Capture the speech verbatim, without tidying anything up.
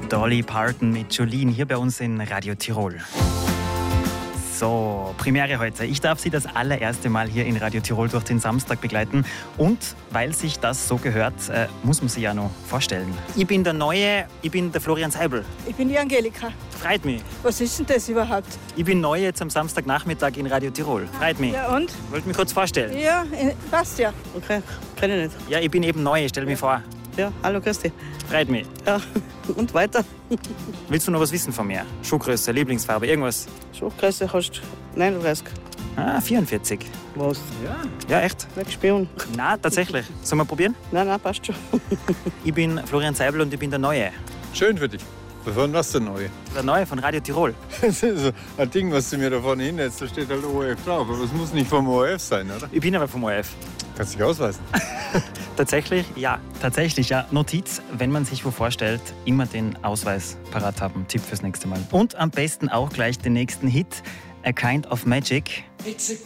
Dolly Parton mit Jolene hier bei uns in Radio Tirol. So, Premiere heute. Ich darf Sie das allererste Mal hier in Radio Tirol durch den Samstag begleiten. Und weil sich das so gehört, äh, muss man sich ja noch vorstellen. Ich bin der Neue, ich bin der Florian Seibel. Ich bin die Angelika. Freut mich. Was ist denn das überhaupt? Ich bin neu jetzt am Samstagnachmittag in Radio Tirol. Freut mich. Ja, und? Wollte mich kurz vorstellen. Ja, äh, passt ja. Okay, kenne ich nicht. Ja, ich bin eben neu, stell mich vor. Ja, hallo, grüß dich. Freut mich. Ja, und weiter? Willst du noch was wissen von mir? Schuhgröße, Lieblingsfarbe, irgendwas? Schuhgröße hast du neununddreißig. Ah, vierundvierzig. Was? Ja. Ja, echt? Wegspielen? Na, tatsächlich. Sollen wir probieren? Nein, nein, passt schon. Ich bin Florian Seibel und ich bin der Neue. Schön für dich. Von was der Neue? Der Neue von Radio Tirol. Das ist so ein Ding, was du mir da vorne hinsetzt, da steht halt O R F drauf. Aber es muss nicht vom O R F sein, oder? Ich bin aber vom O R F. Kannst dich ausweisen. Tatsächlich, ja. Tatsächlich, ja. Notiz, wenn man sich wo vorstellt, immer den Ausweis parat haben. Tipp fürs nächste Mal. Und am besten auch gleich den nächsten Hit, A Kind of Magic.